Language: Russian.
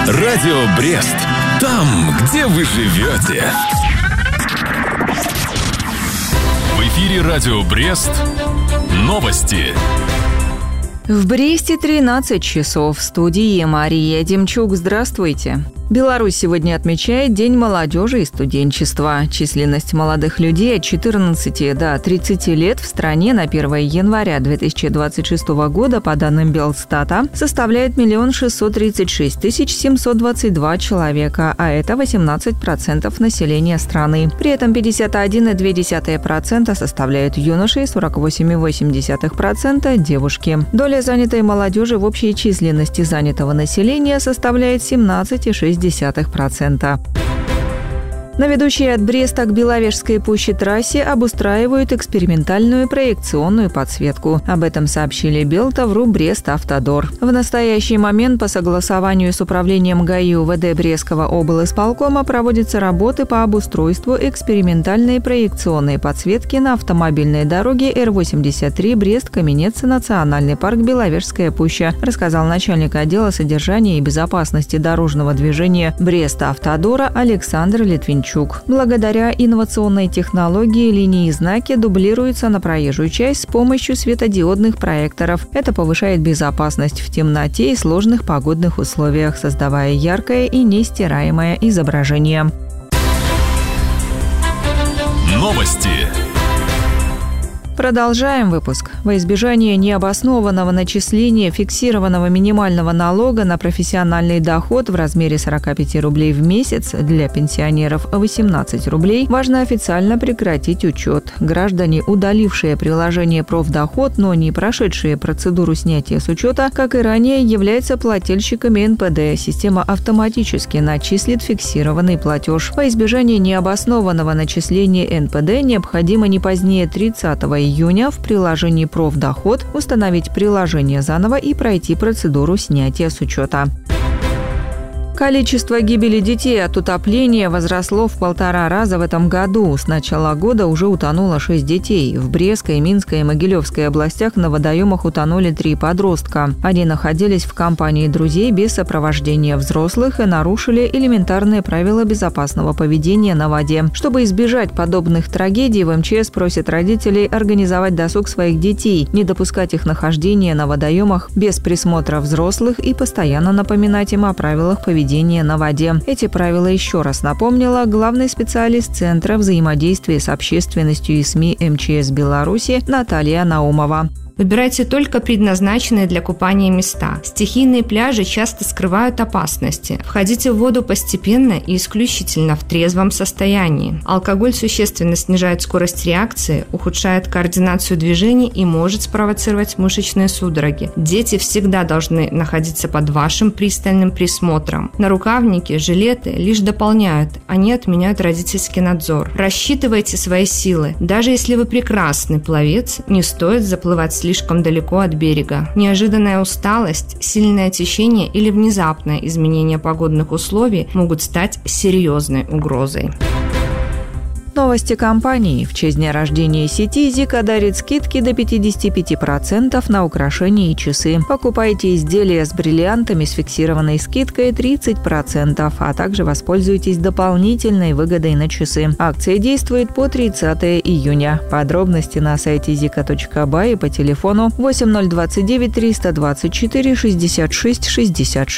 Радио Брест. Там, где вы живете. В эфире Радио Брест. Новости. В Бресте 13 часов. В студии Мария Демчук. Здравствуйте. Беларусь сегодня отмечает День молодежи и студенчества. Численность молодых людей от 14 до 30 лет в стране на 1 января 2026 года, по данным Белстата, составляет 1 636 722 человека, а это 18% населения страны. При этом 51,2% составляют юноши и 48,8% девушки. Доля занятой молодежи в общей численности занятого населения составляет 17,6%. На ведущей от Бреста к Беловежской пуще трассе обустраивают экспериментальную проекционную подсветку. Об этом сообщили Белтавру Брест-Автодор. В настоящий момент по согласованию с управлением ГАИ УВД Брестского облисполкома проводятся работы по обустройству экспериментальной проекционной подсветки на автомобильной дороге Р-83 Брест-Каменец, Национальный парк Беловежская пуща, рассказал начальник отдела содержания и безопасности дорожного движения Брест-Автодора Александр Литвинчук. Благодаря инновационной технологии линии и знаки дублируются на проезжую часть с помощью светодиодных проекторов. Это повышает безопасность в темноте и сложных погодных условиях, создавая яркое и нестираемое изображение. Новости. Продолжаем выпуск. Во избежание необоснованного начисления фиксированного минимального налога на профессиональный доход в размере 45 рублей в месяц, для пенсионеров 18 рублей, важно официально прекратить учет. Граждане, удалившие приложение «Профдоход», но не прошедшие процедуру снятия с учета, как и ранее, являются плательщиками НПД. Система автоматически начислит фиксированный платеж. Во избежание необоснованного начисления НПД необходимо не позднее 30 июня в приложении «Профдоход» установить приложение заново и пройти процедуру снятия с учета. Количество гибели детей от утопления возросло в 1,5 раза в этом году. С начала года уже утонуло 6 детей. В Брестской, Минской и Могилевской областях на водоемах утонули 3 подростка. Они находились в компании друзей без сопровождения взрослых и нарушили элементарные правила безопасного поведения на воде. Чтобы избежать подобных трагедий, в МЧС просят родителей организовать досуг своих детей, не допускать их нахождения на водоемах без присмотра взрослых и постоянно напоминать им о правилах поведения на воде. Эти правила еще раз напомнила главный специалист Центра взаимодействия с общественностью и СМИ МЧС Беларуси Наталья Наумова. Выбирайте только предназначенные для купания места. Стихийные пляжи часто скрывают опасности. Входите в воду постепенно и исключительно в трезвом состоянии. Алкоголь существенно снижает скорость реакции, ухудшает координацию движений и может спровоцировать мышечные судороги. Дети всегда должны находиться под вашим пристальным присмотром. Нарукавники, жилеты лишь дополняют, они отменяют родительский надзор. Рассчитывайте свои силы. Даже если вы прекрасный пловец, не стоит заплывать слишком далеко от берега. Неожиданная усталость, сильное течение или внезапное изменение погодных условий могут стать серьезной угрозой. Новости компании. В честь дня рождения сети Зика дарит скидки до 55% на украшения и часы. Покупайте изделия с бриллиантами с фиксированной скидкой 30%, а также воспользуйтесь дополнительной выгодой на часы. Акция действует по 30 июня. Подробности на сайте zika.by и по телефону 8029 324 66 66.